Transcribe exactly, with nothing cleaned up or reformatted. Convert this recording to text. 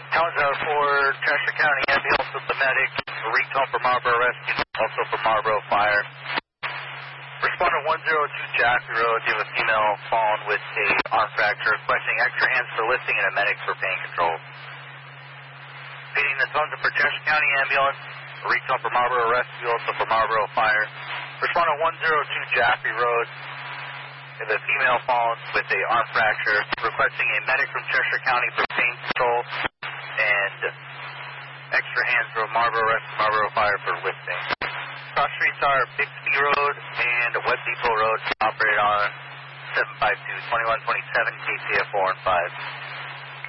Townsend for Cheshire County Ambulance with the medic. Recall for Marlboro Rescue, also for Marlboro Fire. Respondent one zero two Jackie Road, you have a female fallen with a arm fracture, requesting extra hands for lifting and a medic for pain control. Feeding the Townsend for Cheshire County Ambulance. Recall for Marlboro Rescue, also for Marlboro Fire. Respondent one zero two Jackie Road, you have a female fallen with a arm fracture, requesting a medic from Cheshire County for pain control and extra hands for Marlboro Rescue, Marlboro Fire for lifting. Cross streets are Bixby Road and West Depot Road, operated on seven five two, twenty-one twenty-seven, K C F four and five.